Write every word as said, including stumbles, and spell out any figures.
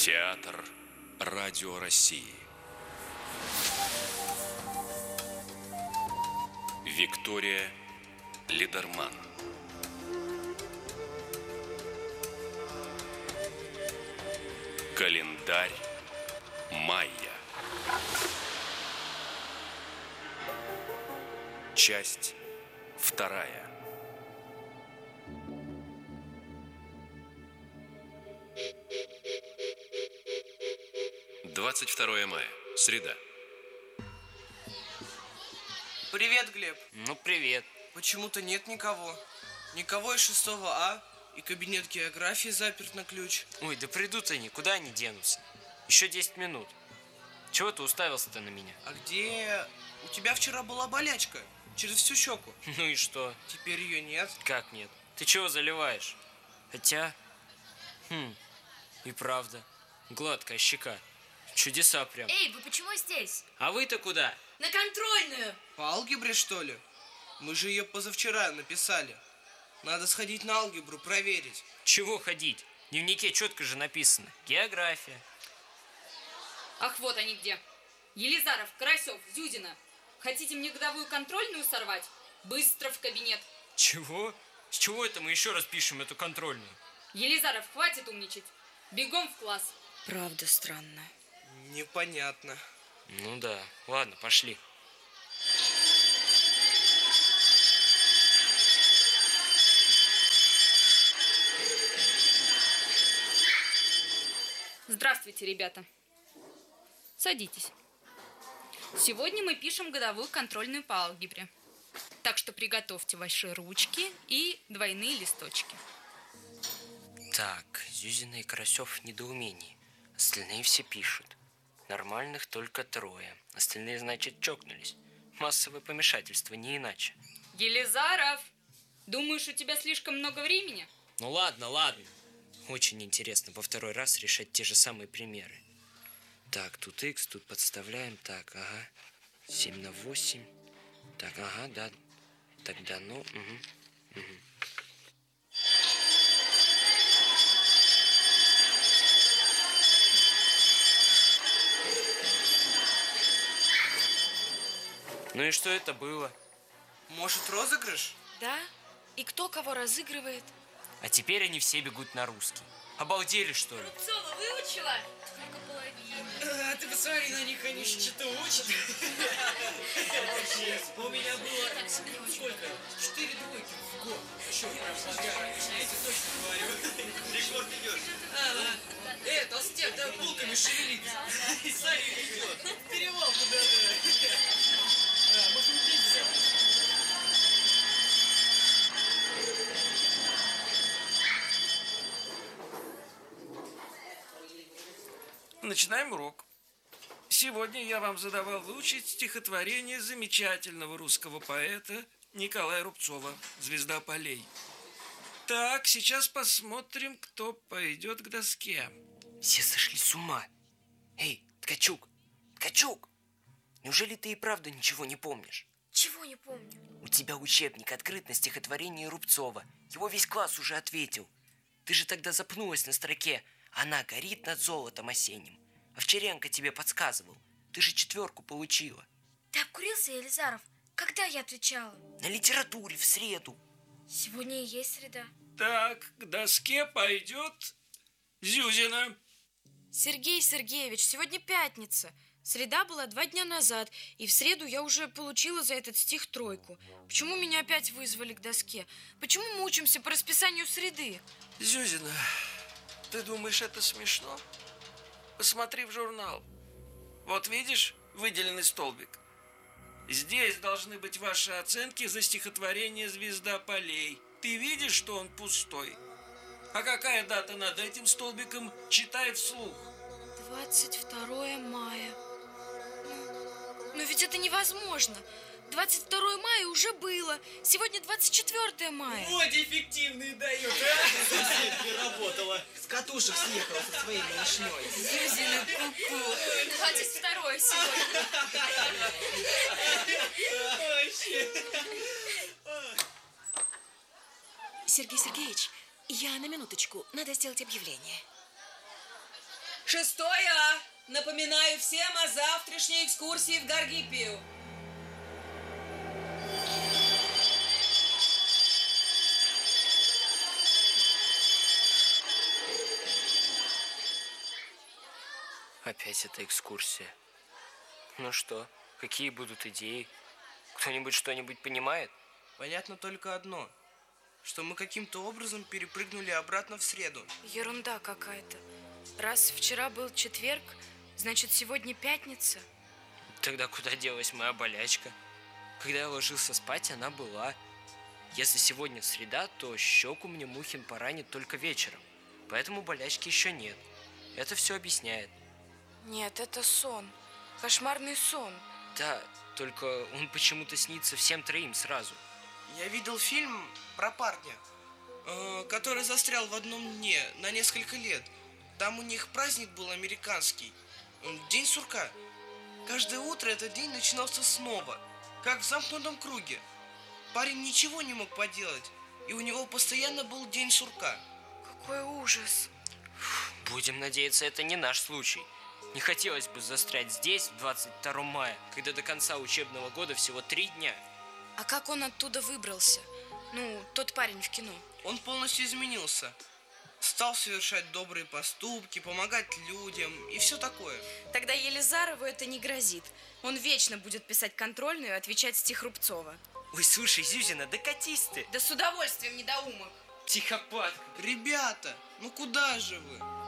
Театр Радио России. Виктория Лидерман. Календарь майя. Часть вторая. двадцать второе мая. Среда. Привет, Глеб. Ну, привет. Почему-то нет никого. Никого из шестого А, и кабинет географии заперт на ключ. Ой, да придут они, куда они денутся? Еще десять минут. Чего ты уставился-то на меня? А где... У тебя вчера была болячка. Через всю щеку. Ну и что? Теперь ее нет. Как нет? Ты чего заливаешь? Хотя... Хм, и правда. Гладкая щека. Чудеса прям. Эй, вы почему здесь? А вы-то куда? На контрольную! По алгебре, что ли? Мы же ее позавчера написали. Надо сходить на алгебру, проверить. Чего ходить? В дневнике четко же написано. География. Ах, вот они где. Елизаров, Карасев, Зюзина. Хотите мне годовую контрольную сорвать? Быстро в кабинет. Чего? С чего это мы еще раз пишем эту контрольную? Елизаров, хватит умничать. Бегом в класс. Правда странно. Непонятно. Ну да, ладно, пошли. Здравствуйте, ребята. Садитесь. Сегодня мы пишем годовую контрольную по алгебре. Так что приготовьте ваши ручки и двойные листочки. Так, Зюзина и Карасев в недоумении. Остальные все пишут. Нормальных только трое. Остальные, значит, чокнулись. Массовое помешательство, не иначе. Елизаров, думаешь, у тебя слишком много времени? Ну ладно, ладно. Очень интересно по второй раз решать те же самые примеры. Так, тут х, тут подставляем. Так, ага. семь на восемь. Так, ага, да. Тогда, ну, угу, угу. Ну и что это было? Может, розыгрыш? Да? И кто кого разыгрывает? А теперь они все бегут на русский. Обалдели, что ли? Рубцова выучила? Только половину. А ты посмотри на них, они что-то учат. У меня было сколько? Четыре двойки в год. Еще прям подарок. Я эти точно говорю. Рекорд идет. Ага. Э, толстяк, да булками шевелит. И Саня идет. Перевал куда-то. А, может, не пиздец. Начинаем урок. Сегодня я вам задавал выучить стихотворение замечательного русского поэта Николая Рубцова «Звезда полей». Так, сейчас посмотрим, кто пойдет к доске. Все сошли с ума. Эй, Ткачук, Ткачук, неужели ты и правда ничего не помнишь? Чего не помню? У тебя учебник открыт на стихотворение Рубцова. Его весь класс уже ответил. Ты же тогда запнулась на строке «Она горит над золотом осенним». Овчаренко тебе подсказывал. Ты же четверку получила. Ты обкурился, Елизаров? Когда я отвечала? На литературе в среду. Сегодня и есть среда. Так, к доске пойдет Зюзина. Сергей Сергеевич, сегодня пятница. Среда была два дня назад, и в среду я уже получила за этот стих тройку. Почему меня опять вызвали к доске? Почему мы учимся по расписанию среды? Зюзина, ты думаешь, это смешно? Посмотри в журнал. Вот видишь выделенный столбик? Здесь должны быть ваши оценки за стихотворение «Звезда полей». Ты видишь, что он пустой? А какая дата над этим столбиком? Читай вслух. двадцать второе мая. Но, но ведь это невозможно. двадцать второе мая уже было. Сегодня двадцать четвёртое мая. Вот эффективный дает, а? Сосед не работала. С катушек съехала со своей малышней. Зюзина ку-ку. двадцать второе сегодня. Сергей Сергеевич, я на минуточку. Надо сделать объявление. Шестое А. Напоминаю всем о завтрашней экскурсии в Гаргипию. Опять эта экскурсия. Ну что, какие будут идеи? Кто-нибудь что-нибудь понимает? Понятно только одно, что мы каким-то образом перепрыгнули обратно в среду. Ерунда какая-то. Раз вчера был четверг, значит, сегодня пятница. Тогда куда делась моя болячка? Когда я ложился спать, она была. Если сегодня среда, то щеку мне Мухин поранит только вечером. Поэтому болячки еще нет. Это все объясняет. Нет, это сон. Кошмарный сон. Да, только он почему-то снится всем троим сразу. Я видел фильм про парня, э, который застрял в одном дне на несколько лет. Там у них праздник был американский. э, День сурка. Каждое утро этот день начинался снова, как в замкнутом круге. Парень ничего не мог поделать, и у него постоянно был день сурка. Какой ужас. Будем надеяться, это не наш случай. Не хотелось бы застрять здесь двадцать второго мая, когда до конца учебного года всего три дня. А как он оттуда выбрался? Ну, тот парень в кино. Он полностью изменился. Стал совершать добрые поступки, помогать людям и все такое. Тогда Елизарову это не грозит. Он вечно будет писать контрольную и отвечать стих Рубцова. Ой, слушай, Зюзина, да катись ты! Да с удовольствием, недоумок. Психопатка! Ребята, ну куда же вы?